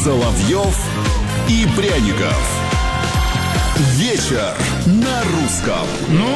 Соловьев и Пряников. Вечер на русском.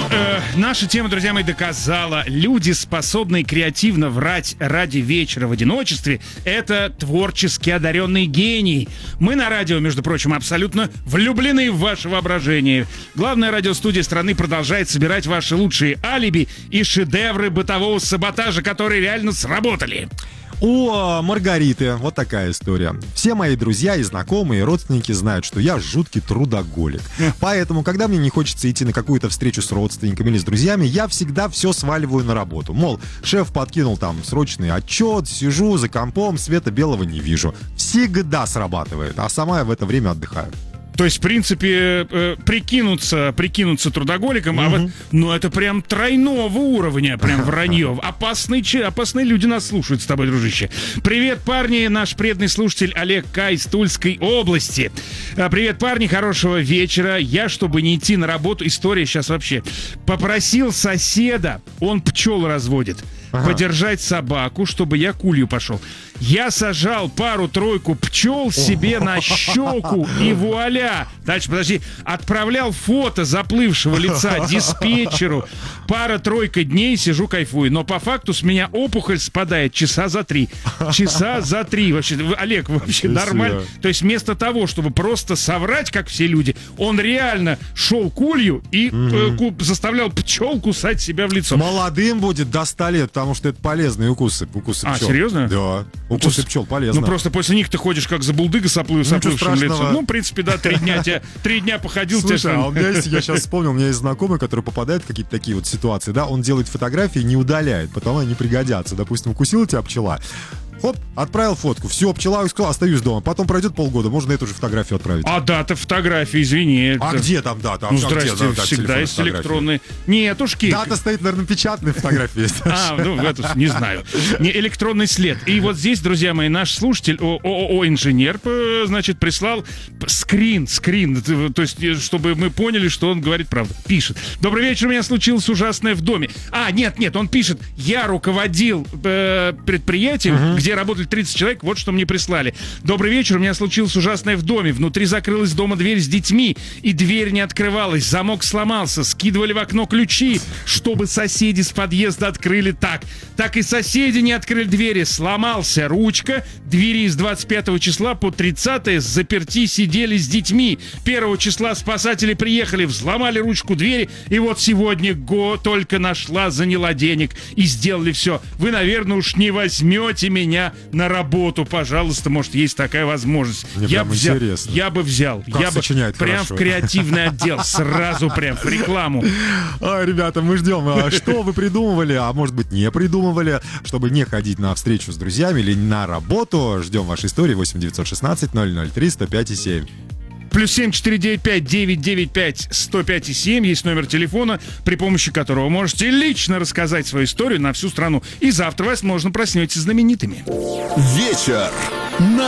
Наша тема, друзья мои, доказала: люди, способные креативно врать ради вечера в одиночестве, это творчески одаренные гении. Мы на радио, между прочим, абсолютно влюблены в ваше воображение. Главная радиостудия страны продолжает собирать ваши лучшие алиби и шедевры бытового саботажа, которые реально сработали. У Маргариты вот такая история. Все мои друзья и знакомые, и родственники знают, что я жуткий трудоголик. Поэтому, когда мне не хочется идти на какую-то встречу с родственниками или с друзьями, я всегда все сваливаю на работу. Мол, шеф подкинул там срочный отчет, сижу за компом, света белого не вижу. Всегда срабатывает, а сама я в это время отдыхаю. То есть, в принципе, прикинуться трудоголиком, это прям тройного уровня, прям вранье. Опасные люди нас слушают с тобой, дружище. Привет, парни, наш преданный слушатель Олег К. из Тульской области. Привет, парни, хорошего вечера. Я, чтобы не идти на работу, история сейчас вообще, попросил соседа, он пчел разводит, подержать собаку, чтобы я кулью пошел. Я сажал пару-тройку пчел себе на щеку, и вуаля! Дальше, подожди. Отправлял фото заплывшего лица диспетчеру. Пара-тройка дней сижу, кайфую. Но по факту с меня опухоль спадает часа за 3. Часа за 3. Вообще, Олег, вообще нормально. То есть вместо того, чтобы просто соврать, как все люди, он реально шел кулью и заставлял пчел кусать себя в лицо. Молодым будет до 100 лет, потому что это полезные укусы пчел. Серьезно? Да. Укусы пчел полезно. Просто после них ты ходишь как забулдыга с оплывшим лицом. В принципе, да, 3 дня походил. Слушай, у меня есть, я сейчас вспомнил, у меня есть знакомый, который попадает в какие-то такие вот ситуации, да, он делает фотографии, не удаляет, потому они не пригодятся. Допустим, укусила тебя пчела, хоп, отправил фотку. Все, пчела, остаюсь дома. Потом пройдет полгода, можно эту же фотографию отправить. А дата фотографии, извини. А где там дата? Здрасте, всегда есть электронные. Нет, ушки. Дата стоит, наверное, печатная фотография есть. Не знаю. Не электронный след. И вот здесь, друзья мои, наш слушатель, ООО «Инженер», значит, прислал скрин, то есть, чтобы мы поняли, что он говорит правду. Пишет: добрый вечер, у меня случилось ужасное в доме. Нет, он пишет: я руководил предприятием, где работали 30 человек, вот что мне прислали. Добрый вечер, у меня случилось ужасное в доме. Внутри закрылась дома дверь с детьми, и дверь не открывалась, замок сломался, скидывали в окно ключи, чтобы соседи с подъезда открыли так и соседи не открыли двери, сломался ручка, двери с 25 числа по 30 заперти сидели с детьми. 1 числа спасатели приехали, взломали ручку двери, и вот сегодня только нашла, заняла денег и сделали все. Вы, наверное, уж не возьмете меня на работу, пожалуйста, может, есть такая возможность. Я бы взял. Я бы прям в креативный отдел, сразу прям в рекламу. Ребята, мы ждем, что вы придумывали, а может быть, не придумывали, чтобы не ходить на встречу с друзьями или на работу. Ждем вашей истории. 8-916-003-105-7. +7 495 995 105 7 есть номер телефона, при помощи которого можете лично рассказать свою историю на всю страну. И завтра, возможно, проснетесь знаменитыми. Вечер на